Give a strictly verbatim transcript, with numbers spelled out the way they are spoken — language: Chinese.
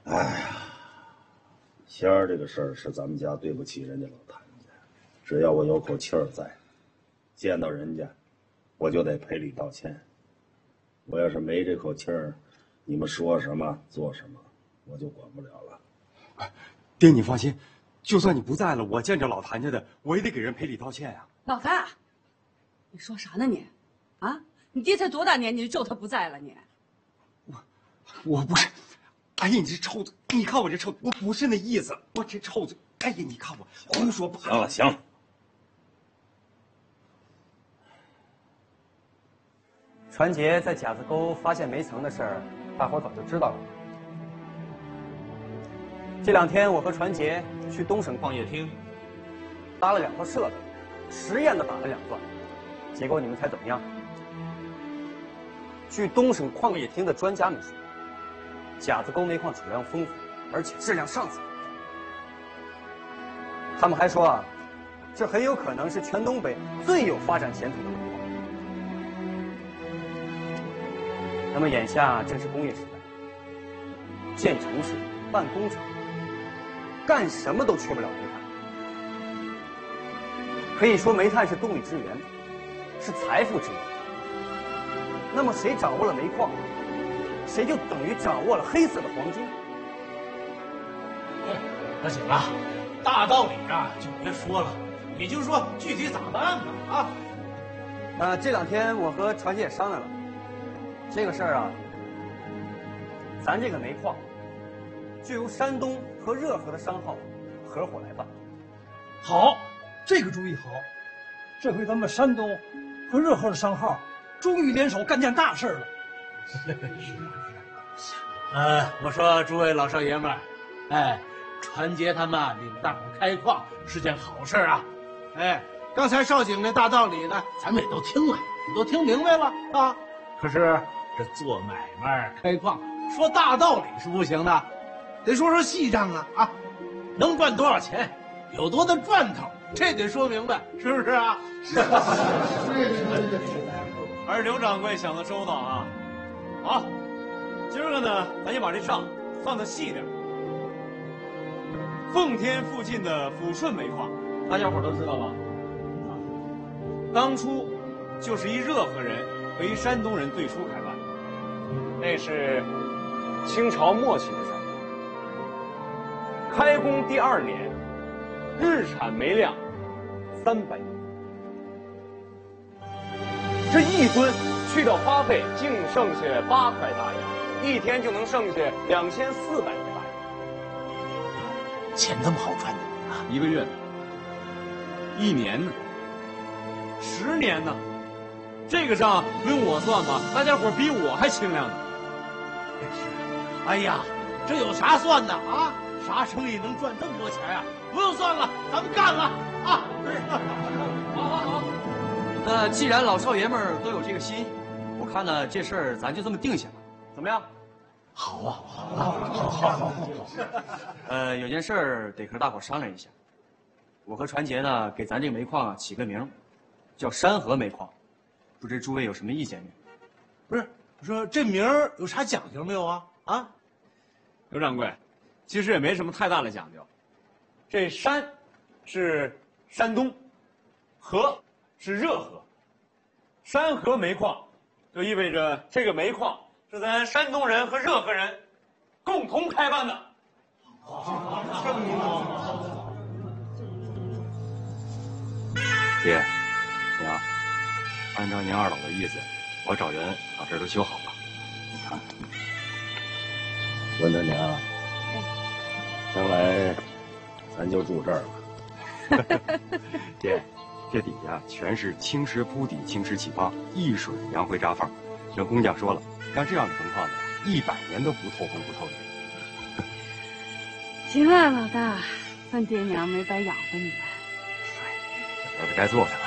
哎呀，仙儿这个事儿是咱们家对不起人家老谭家，只要我有口气儿在，见到人家，我就得赔礼道歉。我要是没这口气儿，你们说什么做什么，我就管不了了。 哎，爹，你放心，就算你不在了，我见着老谭家的，我也得给人赔礼道歉呀。 老范，你说啥呢你？啊，你爹才多大年纪，就他不在了你？ 我，我不是。哎呀，你这臭嘴！你看我这臭，我不是那意思，我这臭嘴！哎呀，你看我胡说八道。 行了行了。 船杰在甲子沟发现煤层的事儿，大伙早就知道了。这两天我和船杰去东省矿业厅，搭了两套设备，实验的打了两转，结果你们猜怎么样？据东省矿业厅的专家们说，甲子沟煤矿储量丰富，而且质量上乘。他们还说啊，这很有可能是全东北最有发展前途的煤矿。那么眼下正是工业时代，建城市、办工厂，干什么都缺不了煤炭。可以说，煤炭是动力之源，是财富之源。那么谁掌握了煤矿，谁就等于掌握了黑色的黄金。 那行了，大道理啊就别说了，你就说具体咋办吧啊。 呃，这两天我和船姐也商量了，这个事儿啊，咱这个煤矿就由山东和热河的商号合伙来办。 好，这个主意好，这回咱们山东和热河的商号终于联手干件大事了。是是。呃，我说诸位老少爷们儿，哎，船杰他们领大伙开矿是件好事啊。哎，刚才少景那大道理呢，咱们也都听了，也都听明白了啊。可是这做买卖开矿，说大道理是不行的，得说说细账啊啊，能赚多少钱，有多大赚头，这得说明白，是不是啊？是。 而刘掌柜想的周到啊。好，今儿个呢，咱就把这账算得细点。奉天附近的抚顺煤矿，大家伙都知道吧？当初就是一热河人和一山东人最初开办，那是清朝末期的事儿。开工第二年，日产煤量三百吨，这一吨去掉花费，净剩下八块大洋，一天就能剩下两千四百块大洋。 钱那么好赚的啊！ 一个月呢？一年呢？十年呢？这个账不用我算吧，大家伙比我还清亮呢。 哎呀，这有啥算的啊？啥生意能赚这么多钱啊？不用算了，咱们干了啊！好好好。 那既然老少爷们儿都有这个心，我看呢这事儿咱就这么定下了，怎么样？ 好啊，好啊，好好好。 呃，有件事儿得和大伙商量一下。我和船杰呢给咱这个煤矿啊起个名，叫山河煤矿，不知诸位有什么意见没有？ 不是，我说这名儿有啥讲究没有啊？啊， 刘掌柜，其实也没什么太大的讲究。这山是山东，河是热河，山河煤矿就意味着这个煤矿是咱山东人和热河人共同开办的。 爹，娘，按照您二老的意思，我找人把这儿都修好了。你看， 文他娘，将来咱就住这儿了。 爹，这底下全是青石铺底，青石起帮，一水扬回扎缝。听工匠说了，像这样的情况呢，一百年都不透红不透的。 行了，老大，算爹娘没白养活你们。 都是该做的。